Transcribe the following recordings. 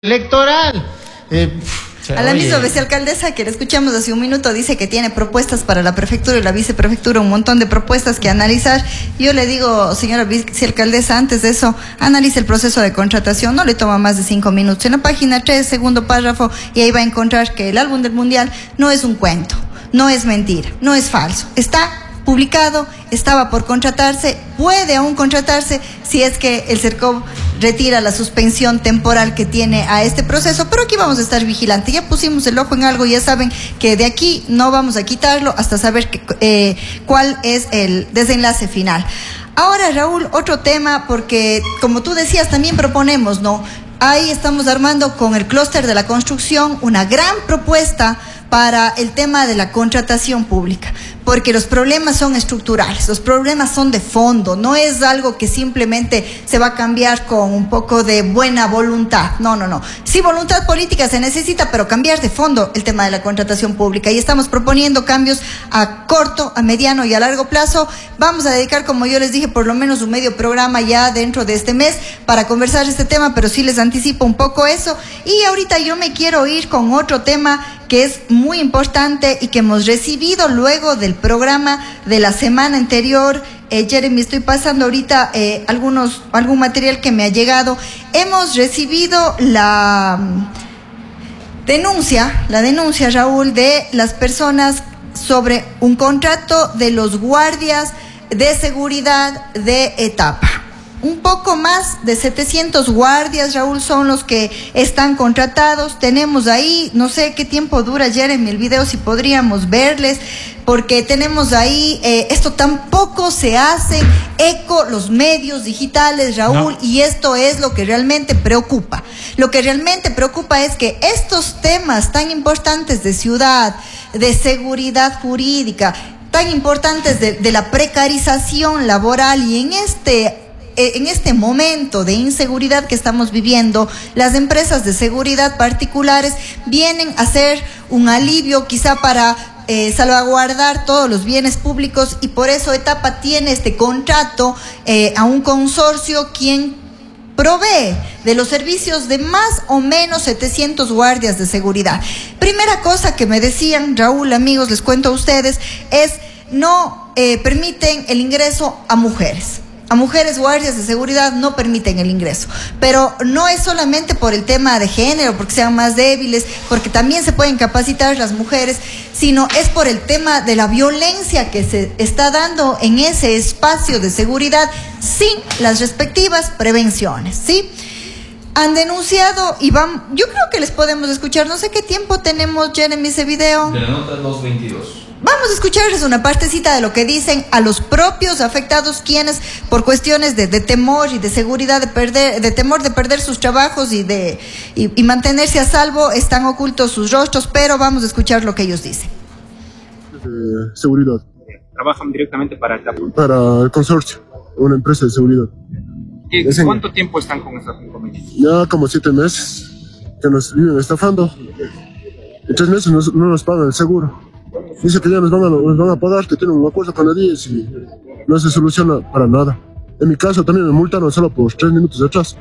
electoral. A la misma vicealcaldesa que le escuchamos hace un minuto dice que tiene propuestas para la prefectura y la viceprefectura, un montón de propuestas que analizar. Yo le digo, señora vicealcaldesa, antes de eso, analice el proceso de contratación, no le toma más de 5 minutos. En la página 3, segundo párrafo, y ahí va a encontrar que el álbum del Mundial no es un cuento, no es mentira, no es falso. Está publicado, estaba por contratarse, puede aún contratarse si es que el CERCOV retira la suspensión temporal que tiene a este proceso, pero aquí vamos a estar vigilantes. Ya pusimos el ojo en algo, ya saben que de aquí no vamos a quitarlo hasta saber cuál es el desenlace final. Ahora, Raúl, otro tema, porque como tú decías, también proponemos, ¿no? Ahí estamos armando con el clúster de la construcción una gran propuesta para el tema de la contratación pública, porque los problemas son estructurales, los problemas son de fondo, no es algo que simplemente se va a cambiar con un poco de buena voluntad, no. Sí, voluntad política se necesita, pero cambiar de fondo el tema de la contratación pública, y estamos proponiendo cambios a corto, a mediano y a largo plazo. Vamos a dedicar, como yo les dije, por lo menos un medio programa ya dentro de este mes para conversar este tema, pero sí les anticipo un poco eso. Y ahorita yo me quiero ir con otro tema que es muy importante y que hemos recibido luego del programa de la semana anterior. Jeremy, estoy pasando ahorita algún material que me ha llegado. Hemos recibido la denuncia, Raúl, de las personas sobre un contrato de los guardias de seguridad de etapa. Un poco más de 700 guardias, Raúl, son los que están contratados. Tenemos ahí, no sé qué tiempo dura, Jeremy, el video, si podríamos verles, porque tenemos ahí, esto tampoco se hace eco los medios digitales, Raúl, no. Y esto es lo que realmente preocupa. Lo que realmente preocupa es que estos temas tan importantes de ciudad, de seguridad jurídica, tan importantes de la precarización laboral, y en este momento de inseguridad que estamos viviendo, las empresas de seguridad particulares vienen a ser un alivio quizá para salvaguardar todos los bienes públicos, y por eso Etapa tiene este contrato a un consorcio quien provee de los servicios de más o menos 700 guardias de seguridad. Primera cosa que me decían, Raúl, amigos, les cuento a ustedes, es no permiten el ingreso a mujeres. A mujeres guardias de seguridad no permiten el ingreso, pero no es solamente por el tema de género, porque sean más débiles, porque también se pueden capacitar las mujeres, sino es por el tema de la violencia que se está dando en ese espacio de seguridad sin las respectivas prevenciones, ¿sí? Han denunciado y yo creo que les podemos escuchar, no sé qué tiempo tenemos, Jeremy, ese video. De la nota 222. Vamos a escucharles una partecita de lo que dicen a los propios afectados, quienes por cuestiones de temor y de seguridad, de temor de perder sus trabajos y mantenerse a salvo, están ocultos sus rostros, pero vamos a escuchar lo que ellos dicen. Seguridad. ¿Trabajan directamente para Etapa? Para el consorcio, una empresa de seguridad. ¿Cuánto tiempo están con esta compañía? Ya como 7 meses que nos viven estafando. En 3 meses no nos pagan el seguro. Dice que ya nos van a pagar, que tienen un acuerdo con la 10 y no se soluciona para nada. En mi caso también me multaron solo por 3 minutos de atrás.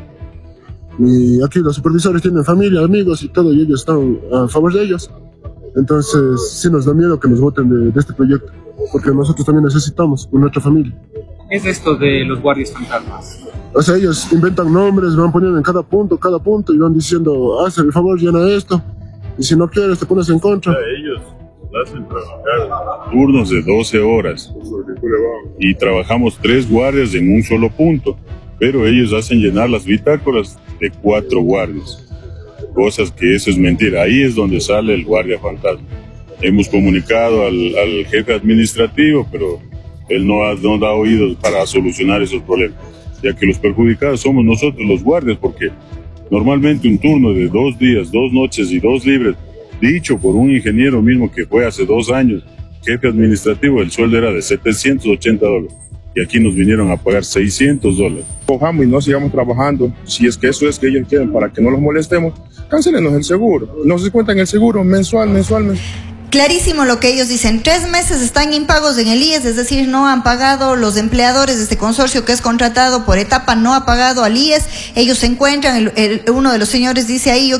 Y aquí los supervisores tienen familia, amigos y todo, y ellos están a favor de ellos. Entonces sí nos da miedo que nos voten de este proyecto, porque nosotros también necesitamos nuestra familia. ¿Qué es esto de los guardias fantasmas? O sea, ellos inventan nombres, van poniendo en cada punto, y van diciendo, haz el favor, llena esto, y si no quieres te pones en contra. Ellos hacen trabajar turnos de 12 horas y trabajamos 3 guardias en un solo punto, pero ellos hacen llenar las bitácoras de 4 guardias, cosas que eso es mentira. Ahí es donde sale el guardia fantasma. Hemos comunicado al jefe administrativo, pero él no da oídos para solucionar esos problemas, ya que los perjudicados somos nosotros los guardias, porque normalmente un turno de 2 días, 2 noches y 2 libres, dicho por un ingeniero mismo que fue hace 2 años jefe administrativo, el sueldo era de $780, y aquí nos vinieron a pagar $600. Cojamos y no sigamos trabajando. Si es que eso es que ellos quieren, para que no los molestemos, cancélenos el seguro. Nos descuentan el seguro mensual. Clarísimo lo que ellos dicen. 3 meses están impagos en el IES, es decir, no han pagado. Los empleadores de este consorcio que es contratado por etapa no ha pagado al IES. Ellos se encuentran, uno de los señores dice ahí, yo